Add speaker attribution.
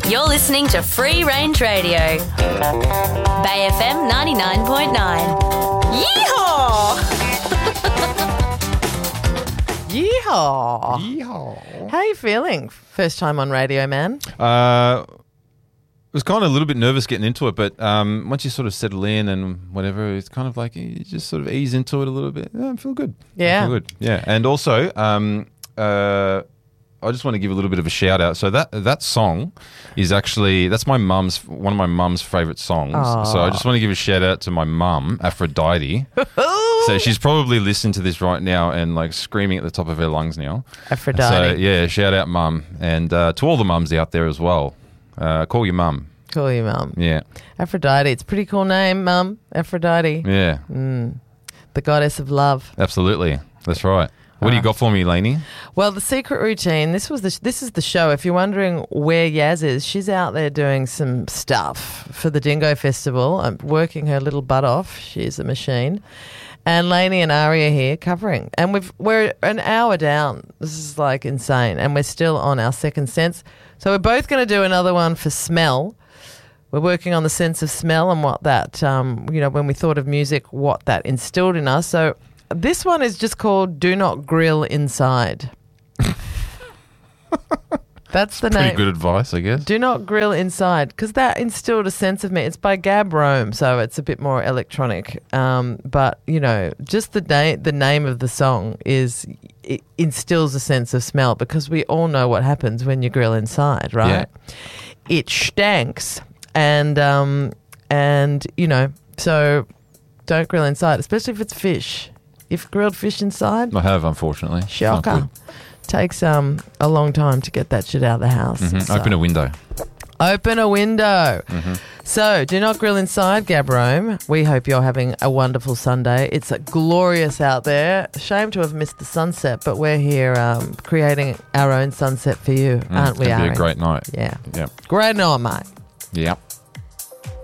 Speaker 1: You're listening to Free Range Radio. Bay FM 99.9. Yeehaw!
Speaker 2: Yeehaw!
Speaker 3: Yeehaw.
Speaker 2: How are you feeling? First time on radio, man.
Speaker 3: Was kind of a little bit nervous getting into it, but once you sort of settle in and whatever, it's kind of like you just sort of ease into it a little bit. Yeah, I feel good.
Speaker 2: Yeah.
Speaker 3: I feel good. Yeah. And also, I just want to give a little bit of a shout out. So that song is actually, that's one of my mum's favourite songs.
Speaker 2: Aww.
Speaker 3: So I just want to give a shout out to my mum, Aphrodite. So she's probably listening to this right now and like screaming at the top of her lungs now.
Speaker 2: Aphrodite.
Speaker 3: So yeah, shout out mum. And to all the mums out there as well. Call your mum.
Speaker 2: Call your mum.
Speaker 3: Yeah.
Speaker 2: Aphrodite. It's a pretty cool name, mum. Aphrodite.
Speaker 3: Yeah.
Speaker 2: The goddess of love.
Speaker 3: Absolutely. That's right. What do you got for me, Lainey?
Speaker 2: Well, the secret routine. This is the show. If you're wondering where Yaz is, she's out there doing some stuff for the Dingo Festival. Working her little butt off. She's a machine. And Lainey and Ari are here covering. And we're an hour down. This is like insane. And we're still on our second sense. So we're both going to do another one for smell. We're working on the sense of smell and what that, when we thought of music, what that instilled in us. So this one is just called Do Not Grill Inside. That's the name.
Speaker 3: Pretty good advice, I guess.
Speaker 2: Do Not Grill Inside, because that instilled a sense of me. It's by Gab Rome, so it's a bit more electronic. But, just the name of the song it instills a sense of smell, because we all know what happens when you grill inside, right?
Speaker 3: Yeah.
Speaker 2: It stanks. And so don't grill inside, especially if it's fish. If grilled fish inside,
Speaker 3: I have, unfortunately.
Speaker 2: shocker. Takes a long time to get that shit out of the house.
Speaker 3: Mm-hmm.
Speaker 2: So.
Speaker 3: Open a window.
Speaker 2: Open a window.
Speaker 3: Mm-hmm.
Speaker 2: So, do not grill inside, Gab Rome. We hope you're having a wonderful Sunday. It's glorious out there. Shame to have missed the sunset, but we're here creating our own sunset for you, aren't we,
Speaker 3: It's going to
Speaker 2: Ari?
Speaker 3: be a great night.
Speaker 2: Yeah.
Speaker 3: Yep.
Speaker 2: Great night, mate.
Speaker 3: Yep.